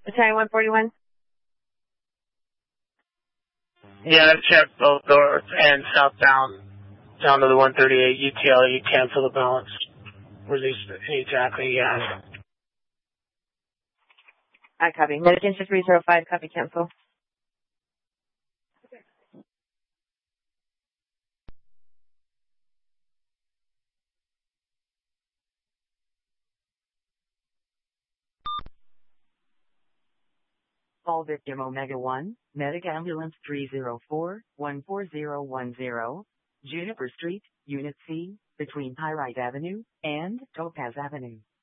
Battalion 141? Yeah, I've checked both north and southbound down to the 138 UTL. You cancel the balance. Release exactly, yeah. I copy. Medication 305, copy, cancel. Call victim Omega 1, Medic Ambulance 304-14010, Juniper Street, Unit C, between Pyrite Avenue and Topaz Avenue.